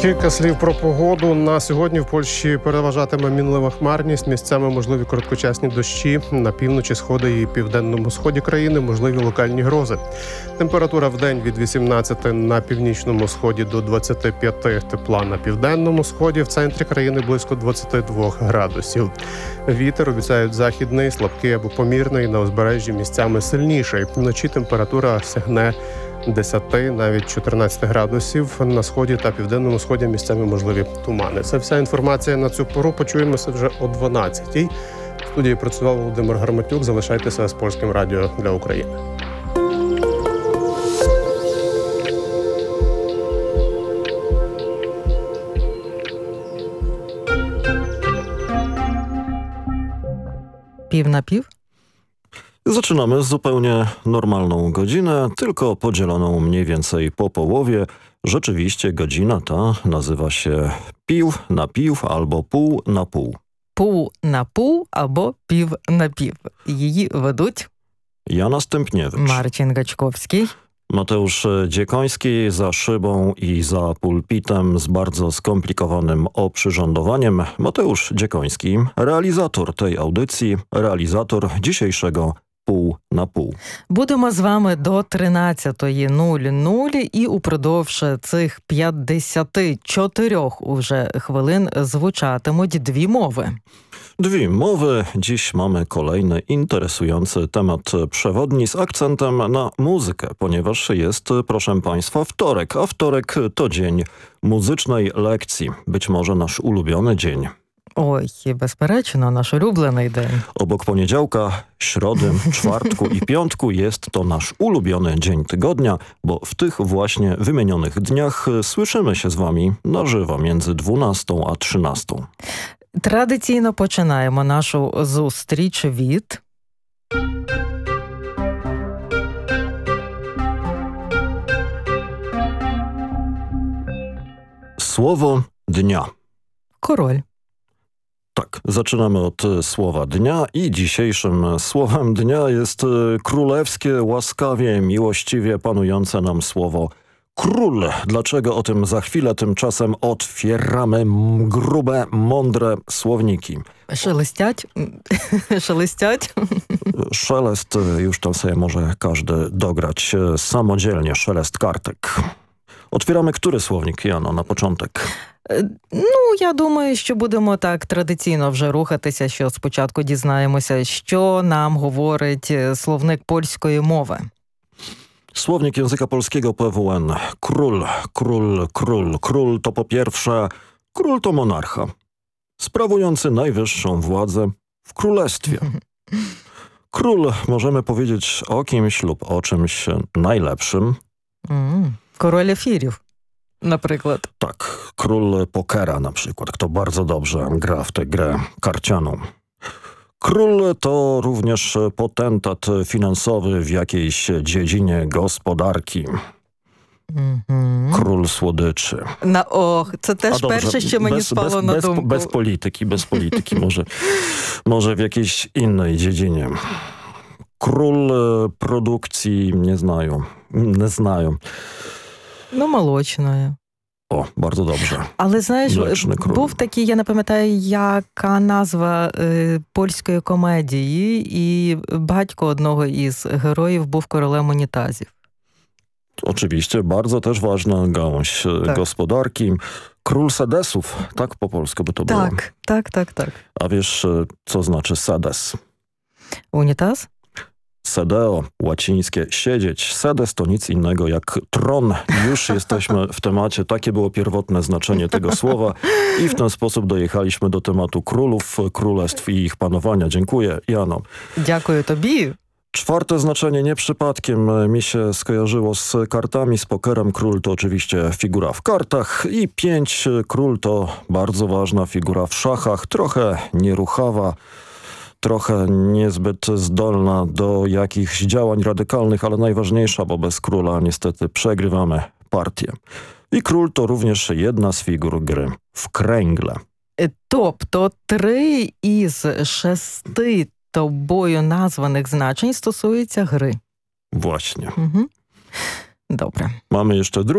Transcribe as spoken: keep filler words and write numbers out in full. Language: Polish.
Кілька слів про погоду. На сьогодні в Польщі переважатиме мінлива хмарність, місцями можливі короткочасні дощі. На півночі, сході і південному сході країни можливі локальні грози. Температура в день від вісімнадцяти на північному сході до двадцяти п'яти тепла на південному сході. В центрі країни близько двадцяти двох градусів. Вітер обіцяють західний, слабкий або помірний, на узбережжі місцями сильніший. Вночі температура сягне десяти, навіть чотирнадцяти градусів. На сході та південному сході місцями можливі тумани. Це вся інформація на цю пору. Почуємося вже о дванадцятій. В студії працював Володимир Гарматюк. Залишайтеся з Польським радіо для України. Piw na piw? Zaczynamy zupełnie normalną godzinę, tylko podzieloną mniej więcej po połowie. Rzeczywiście godzina ta nazywa się piw na piw albo pół na pół. Pół na pół albo piw na piw. Її ведуть Jana Stępniewicz, Marcin Gaćkowski, Mateusz Dziekoński za szybą i za pulpitem z bardzo skomplikowanym oprzyrządowaniem. Mateusz Dziekoński, realizator tej audycji, realizator dzisiejszego Pół na pół. Будемо з вами до тринадцятої нуль нуль і упродовж цих п'ятдесяти чотирьох уже хвилин звучатимуть дві мови. Dwie mowy. Dziś mamy kolejny interesujący temat przewodni z akcentem na muzykę, ponieważ jest, proszę Państwa, wtorek, a wtorek to dzień muzycznej lekcji. Być może nasz ulubiony dzień. Ой, безперечно, наш улюблений день. Obok poniedziałka, środy, czwartku i piątku jest to nasz ulubiony dzień tygodnia, bo w tych właśnie wymienionych dniach słyszymy się z Wami na żywo między dwunastą a trzynastą. Традиційно починаємо нашу зустріч від... Słowo dnia. Король. Tak, zaczynamy od słowa dnia i dzisiejszym słowem dnia jest królewskie, łaskawie, miłościwie panujące nam słowo król. Dlaczego o tym za chwilę? Tymczasem otwieramy grube, mądre słowniki. Szelestять? Szelestять? Szelest już tam sobie może każdy dograć samodzielnie, szelest kartek. Otwieramy który słownik, Jano, na początek? Ну, я думаю, що будемо так традиційно вже рухатися, що спочатку дізнаємося, що нам говорить словник польської мови. Słownik języka polskiego P W N. Król, król, król. Król to po pierwsze, król to monarcha, sprawujący najwyższą władzę w królestwie. Król możemy powiedzieć o kimś lub o czymś najlepszym. Mm, король ефірів. Наприклад. Tak, król pokera na przykład, kto bardzo dobrze gra w tę grę karcianą. Król to również potentat finansowy w jakiejś dziedzinie gospodarki. Mm-hmm. Król słodyczy. На ох, це теж dobrze, перше, що мені bez, спало bez, на bez, думку. bez polityki, bez polityki, może, może w jakiejś innej dziedzinie. Król produkcji nie znają, nie znają. Ну, молочної. O, bardzo dobrze. Але, знаєш, Млечний кроль. був такий, я не пам'ятаю, яка назва е, польської комедії, і батько одного із героїв був королем унітазів. Oczywiście, bardzo też ważna gałąź tak. gospodarki. Król sedesów, tak po polsku by to było. Так, tak, tak, tak. A wiesz, co znaczy sedes? Унітаз? Sedeo, łacińskie siedzieć. Sedes to nic innego jak tron. Już jesteśmy w temacie. Takie było pierwotne znaczenie tego słowa. I w ten sposób dojechaliśmy do tematu królów, królestw i ich panowania. Dziękuję, Jano. Дякую тобі. Czwarte znaczenie nie przypadkiem mi się skojarzyło z kartami, z pokerem. Król to oczywiście figura w kartach i pięć. Król to bardzo ważna figura w szachach, trochę nieruchawa, trochę niezbyt zdolna do jakichś działań radykalnych, ale najważniejsza, bo bez króla niestety przegrywamy partię. I król to również jedna z figur gry w kręgle. Тобто три із шести тобою названих значень стосуються гри. Właśnie. Угу. Добре. Mamy jeszcze drugi.